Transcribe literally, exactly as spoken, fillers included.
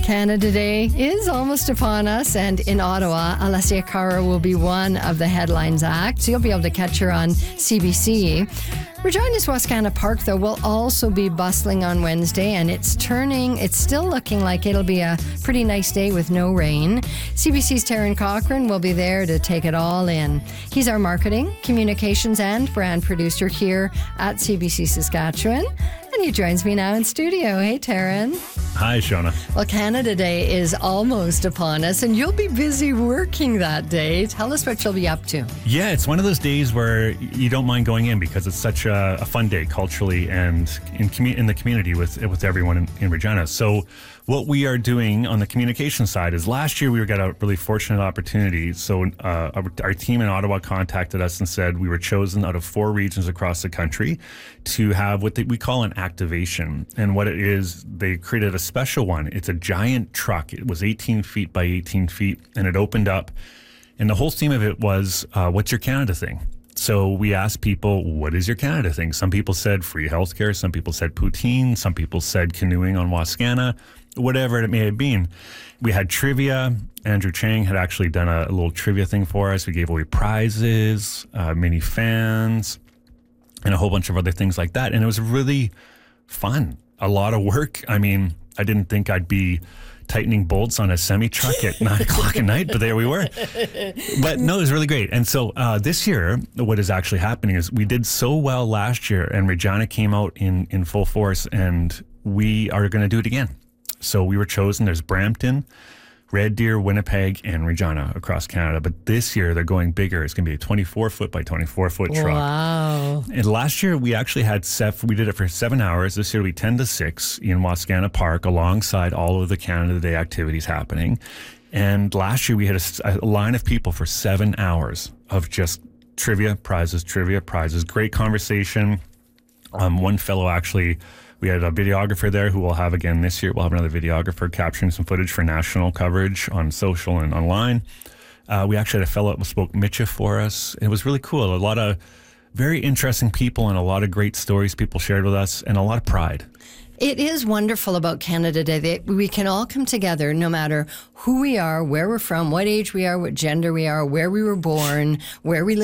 Canada Day is almost upon us, and in Ottawa, Alessia Cara will be one of the headlines acts. You'll be able to catch her on C B C. Regina's Wascana Park, though, will also be bustling on Wednesday, and it's turning, it's still looking like it'll be a pretty nice day with no rain. C B C's Taryn Cochran will be there to take it all in. He's our marketing, communications, and brand producer here at C B C Saskatchewan, and he joins me now in studio. Hey, Taryn. Hi, Shona. Well, Canada Day is almost upon us, and you'll be busy working that day. Tell us what you'll be up to. Yeah, it's one of those days where you don't mind going in because it's such a, a fun day culturally and in commu- in the community with with everyone in, in Regina. So what we are doing on the communication side is last year we got a really fortunate opportunity. So uh, our, our team in Ottawa contacted us and said we were chosen out of four regions across the country to have what they, we call an activation. And what it is, they created a special one. It's a giant truck. It was eighteen feet by eighteen feet, and it opened up. And the whole theme of it was, uh, what's your Canada thing? So we asked people, what is your Canada thing? Some people said free healthcare. Some people said poutine. Some people said canoeing on Wascana, whatever it may have been. We had trivia. Andrew Chang had actually done a, a little trivia thing for us. We gave away prizes, uh, mini fans, and a whole bunch of other things like that. And it was really fun. A lot of work. I mean, I didn't think I'd be tightening bolts on a semi-truck at nine o'clock at night, but there we were. But no, it was really great. And so uh, this year, what is actually happening is we did so well last year, and Regina came out in, in full force, and we are going to do it again. So we were chosen. There's Brampton, Red Deer, Winnipeg, and Regina across Canada. But this year, they're going bigger. It's going to be a twenty-four foot by twenty-four foot truck. Wow. And last year, we actually had, sef- we did it for seven hours. This year, we ten to six in Wascana Park alongside all of the Canada Day activities happening. And last year, we had a, a line of people for seven hours of just trivia, prizes, trivia, prizes. Great conversation. Um, one fellow actually... We had a videographer there who we'll have again this year. We'll have another videographer capturing some footage for national coverage on social and online. Uh, we actually had a fellow that spoke Michif for us. It was really cool. A lot of very interesting people and a lot of great stories people shared with us and a lot of pride. It is wonderful about Canada Day that we can all come together no matter who we are, where we're from, what age we are, what gender we are, where we were born, where we live.